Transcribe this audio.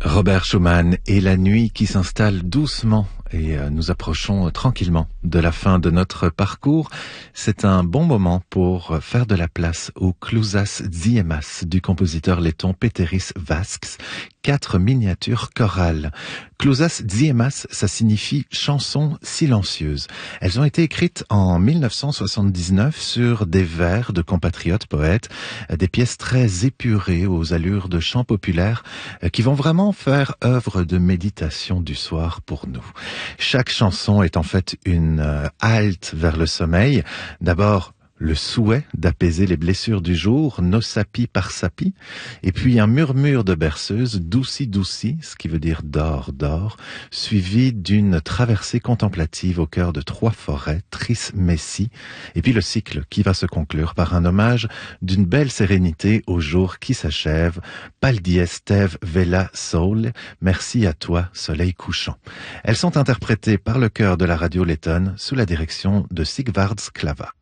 Robert Schumann et la nuit qui s'installe doucement et nous approchons tranquillement de la fin de notre parcours. C'est un bon moment pour faire de la place au Klousas Dziemas du compositeur letton Péteris Vasks, 4 miniatures chorales. Klousas Dziemas, ça signifie chanson silencieuse. Elles ont été écrites en 1979 sur des vers de compatriotes poètes, des pièces très épurées aux allures de chant populaire qui vont vraiment faire œuvre de méditation du soir pour nous. Chaque chanson est en fait une halte vers le sommeil. D'abord, le souhait d'apaiser les blessures du jour, no sapi par sapi, et puis un murmure de berceuse, douci douci, ce qui veut dire dors, dors, suivi d'une traversée contemplative au cœur de 3 forêts, Tris Messi, et puis le cycle qui va se conclure par un hommage d'une belle sérénité au jour qui s'achève, Pal dies tev vela sol, merci à toi, soleil couchant. Elles sont interprétées par le chœur de la radio lettonne sous la direction de Sigvards Klava.